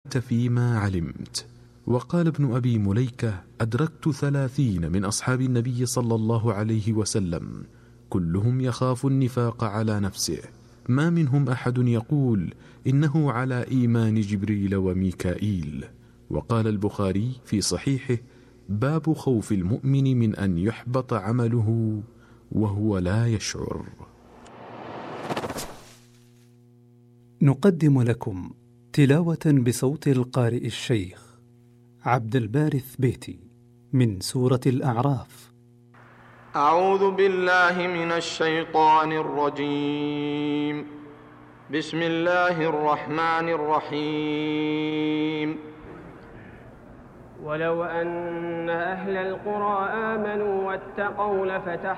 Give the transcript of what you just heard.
فيما علمت. وقال ابن أبي مليكة: أدركت 30 من أصحاب النبي صلى الله عليه وسلم كلهم يخاف النفاق على نفسه، ما منهم أحد يقول إنه على إيمان جبريل وميكائيل. وقال البخاري في صحيحه: باب خوف المؤمن من أن يحبط عمله وهو لا يشعر. نقدم لكم تلاوة بصوت القارئ الشيخ عبد الباري الثبيتي من سورة الأعراف. أعوذ بالله من الشيطان الرجيم. بسم الله الرحمن الرحيم. ولو أن أهل القرى آمنوا واتقوا